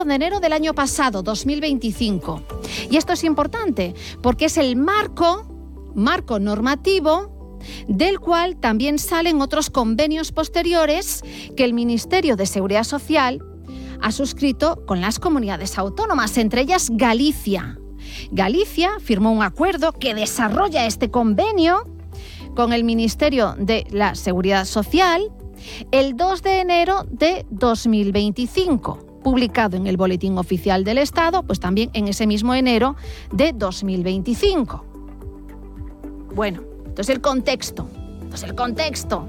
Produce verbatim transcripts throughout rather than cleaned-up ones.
de enero del año pasado, dos mil veinticinco. Y esto es importante porque es el marco, marco normativo del cual también salen otros convenios posteriores que el Ministerio de Seguridad Social ha suscrito con las comunidades autónomas, entre ellas Galicia. Galicia firmó un acuerdo que desarrolla este convenio con el Ministerio de la Seguridad Social el dos de enero de dos mil veinticinco, publicado en el Boletín Oficial del Estado, pues también en ese mismo enero de dos mil veinticinco. Bueno, entonces el contexto, pues el contexto.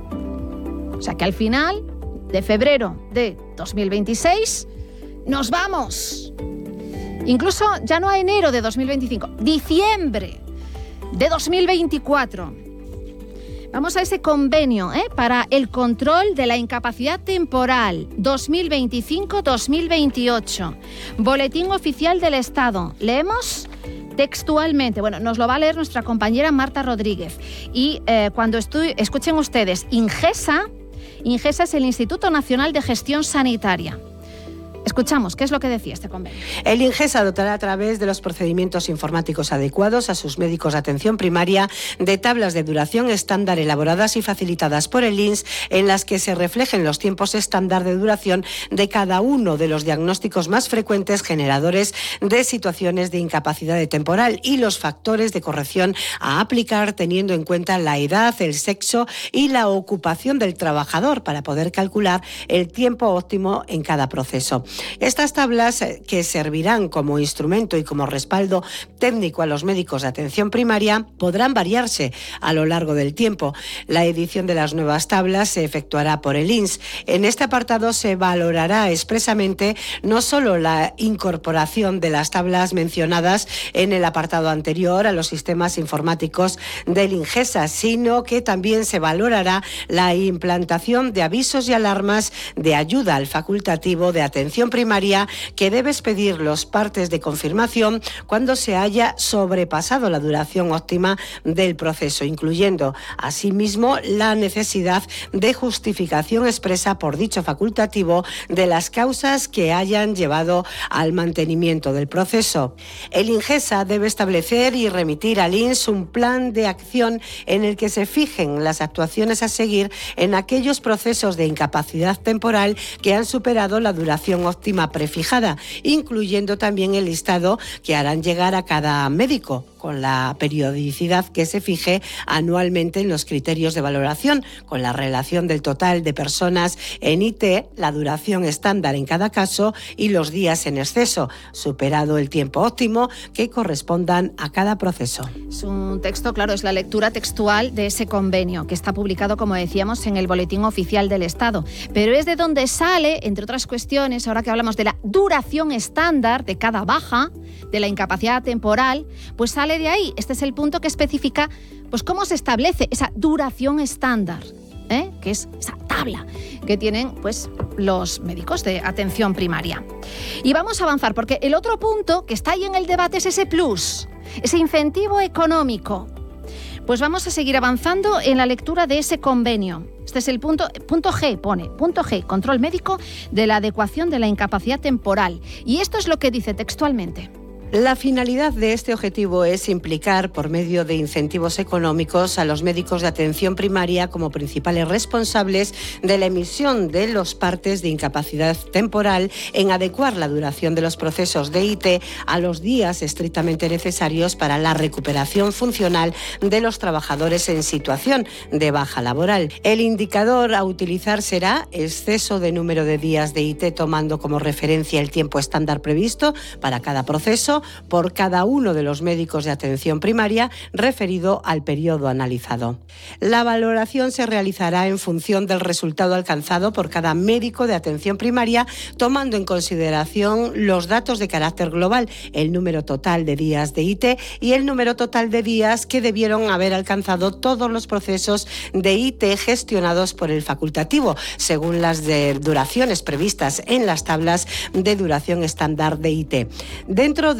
O sea que al final de febrero de dos mil veintiséis nos vamos. Incluso ya no a enero de dos mil veinticinco, diciembre de dos mil veinticuatro. Vamos a ese convenio ¿eh? para el control de la incapacidad temporal dos mil veinticinco dos mil veintiocho. Boletín Oficial del Estado. Leemos textualmente. Bueno, nos lo va a leer nuestra compañera Marta Rodríguez. Y eh, cuando estu- escuchen ustedes, Ingesa, Ingesa es el Instituto Nacional de Gestión Sanitaria. Escuchamos, ¿qué es lo que decía este convenio? El Ingesa dotará a través de los procedimientos informáticos adecuados a sus médicos de atención primaria de tablas de duración estándar elaboradas y facilitadas por el I N S en las que se reflejen los tiempos estándar de duración de cada uno de los diagnósticos más frecuentes generadores de situaciones de incapacidad temporal y los factores de corrección a aplicar teniendo en cuenta la edad, el sexo y la ocupación del trabajador para poder calcular el tiempo óptimo en cada proceso. Estas tablas, que servirán como instrumento y como respaldo técnico a los médicos de atención primaria, podrán variarse a lo largo del tiempo. La edición de las nuevas tablas se efectuará por el I N S. En este apartado se valorará expresamente no solo la incorporación de las tablas mencionadas en el apartado anterior a los sistemas informáticos del Ingesa, sino que también se valorará la implantación de avisos y alarmas de ayuda al facultativo de atención primaria que debe expedir los partes de confirmación cuando se haya sobrepasado la duración óptima del proceso, incluyendo asimismo la necesidad de justificación expresa por dicho facultativo de las causas que hayan llevado al mantenimiento del proceso. El Ingesa debe establecer y remitir al I N S un plan de acción en el que se fijen las actuaciones a seguir en aquellos procesos de incapacidad temporal que han superado la duración óptima prefijada, incluyendo también el listado que harán llegar a cada médico, con la periodicidad que se fije anualmente en los criterios de valoración, con la relación del total de personas en I T, la duración estándar en cada caso y los días en exceso, superado el tiempo óptimo que correspondan a cada proceso. Es un texto, claro, es la lectura textual de ese convenio que está publicado, como decíamos, en el Boletín Oficial del Estado. Pero es de donde sale, entre otras cuestiones, ahora que hablamos de la duración estándar de cada baja, de la incapacidad temporal, pues sale de ahí. Este es el punto que especifica pues cómo se establece esa duración estándar, ¿eh? que es esa tabla que tienen pues los médicos de atención primaria. Y vamos a avanzar porque el otro punto que está ahí en el debate es ese plus, ese incentivo económico. Pues vamos a seguir avanzando en la lectura de ese convenio. Este es el punto, punto G, pone, punto G, control médico de la adecuación de la incapacidad temporal. Y esto es lo que dice textualmente. La finalidad de este objetivo es implicar, por medio de incentivos económicos, a los médicos de atención primaria como principales responsables de la emisión de los partes de incapacidad temporal en adecuar la duración de los procesos de I T a los días estrictamente necesarios para la recuperación funcional de los trabajadores en situación de baja laboral. El indicador a utilizar será exceso de número de días de I T, tomando como referencia el tiempo estándar previsto para cada proceso por cada uno de los médicos de atención primaria referido al periodo analizado. La valoración se realizará en función del resultado alcanzado por cada médico de atención primaria, tomando en consideración los datos de carácter global, el número total de días de I T y el número total de días que debieron haber alcanzado todos los procesos de I T gestionados por el facultativo, según las de duraciones previstas en las tablas de duración estándar de I T. Dentro de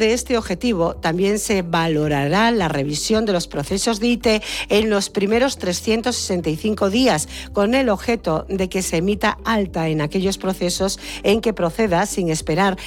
de este objetivo, también se valorará la revisión de los procesos de I T en los primeros trescientos sesenta y cinco días, con el objeto de que se emita alta en aquellos procesos en que proceda, sin esperar